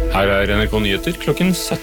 Her NRK Nyheter klokken 17.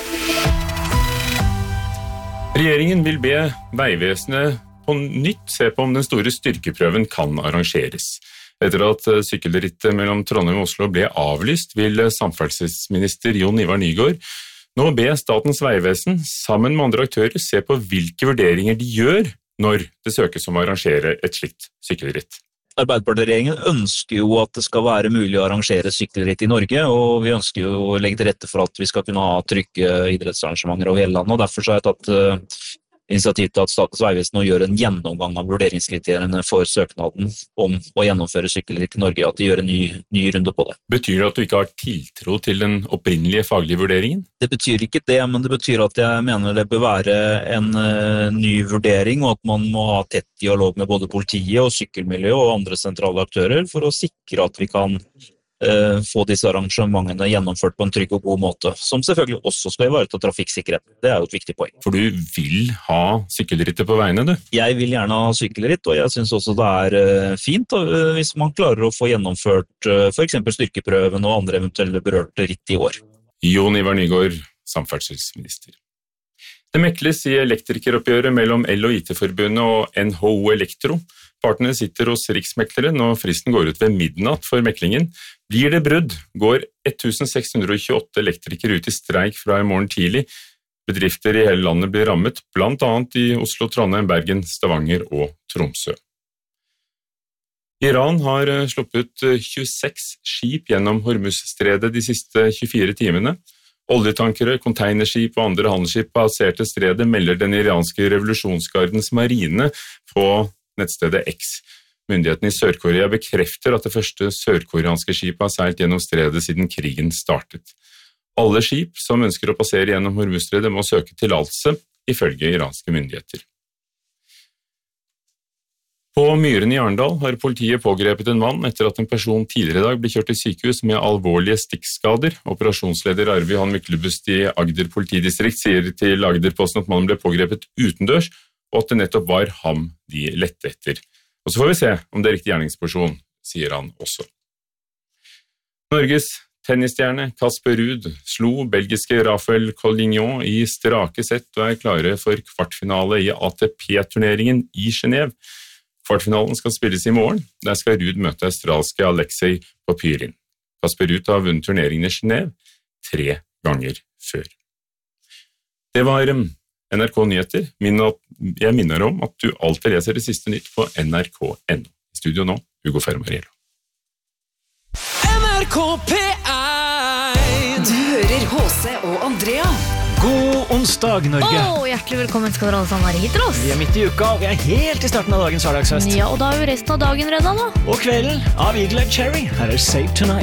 Regjeringen vil be Veivesenet på nytt se på om den store styrkeprøven kan arrangeres. Etter at sykkelrittet mellom Trondheim og Oslo ble avlyst, vil samferdselsminister Jon Ivar Nygård nå be Statens Veivesen sammen med andre aktører se på hvilke vurderinger de gjør når det søkes om å arrangere et slikt sykkelritt. Arbeiderpartiregjeringen ønsker jo at det skal være mulig å arrangere sykkelritt i Norge, og vi ønsker jo å legge til rette for at vi skal kunne ha trygge idrettsarrangementer over hele landet, og derfor har jeg tatt initiativ til at Statens Veivesen nå gjør en gjennomgang av vurderingskriteriene for søknaden om å gjennomføre sykkelritt i Norge, at de gjør en ny runde på det. Betyr det at du ikke har tiltro til den opprinnelige faglige vurderingen? Det betyr ikke det, men det betyr at jeg mener det bør være en ny vurdering, og at man må ha tett dialog med både politiet og sykkelmiljø og andre sentrale aktører for å sikre at vi kan få disse arrangementene gjennomført på en trygg og god måte, som selvfølgelig også skal ivareta trafikksikkerheten. Det er jo et viktig poeng. For du vil ha sykkelrittet på veiene, du? Jeg vil gjerne ha sykkelritt, og jeg synes også det er fint hvis man klarer å få gjennomført for eksempel styrkeprøven og andre eventuelle berørte ritt i år. Jon Ivar Nygård, samferdselsminister. Det mekles i elektrikeroppgjøret mellom El- og IT-forbundet og NHO Elektro. Partene sitter hos riksmekleren, og fristen går ut ved midnatt for meklingen. Blir det brudd, går 1628 elektrikere ut i streik fra i morgen tidlig. Bedrifter i hele landet blir rammet, blant annet i Oslo, Trondheim, Bergen, Stavanger og Tromsø. Iran har sluppet 26 skip gjennom Hormuzstredet de siste 24 timene. Oljetankere, containerskip og andre handelsskip passerte stredet, melder den iranske revolusjonsgardens marine på nettstedet X. Myndighetene i Sør-Korea bekrefter at det første sørkoreanske skipet har seilt gjennom stredet siden krigen startet. Alle skip som ønsker å passere gjennom Hormuzstredet må søke tillatelse, ifølge iranske myndigheter. På Myren i Arendal har politiet pågrepet en mann etter at en person tidligere i dag ble kjørt til sykehus med alvorlige stikkskader. Operasjonsleder Arvi Han Myklebust i Agder politidistrikt sier til Agderposten at mannen ble pågrepet utendørs, og at det nettopp var ham de lette etter. Og så får vi se om det er riktig gjerningsperson, sier han også. Norges tennisstjerne Casper Ruud slo belgiske Rafael Collignon i strake sett og er klare for kvartfinale i ATP-turneringen i Genève. Kvartfinalen skal spilles i morgen. Der skal Ruud møte australske Alexei Popyrin. Casper Ruud har vunnet turneringen i Genève 3 ganger før. Det var NRK Nyheter. Jeg minner om at du alltid leser det siste nytt på nrk.no. I studio nå, Hugo Fermariello. NRK P1. Du hører H.C. og Andrea. God onsdag, Norge. Hjertelig velkommen skal dere alle sammen være hit til oss. Vi er midt i uka, og vi er helt i starten av dagens hverdagshøst. Ja, og da er jo resten av dagen redda nå. Og kvelden av Eagle Eye Cherry. Her er Save Tonight.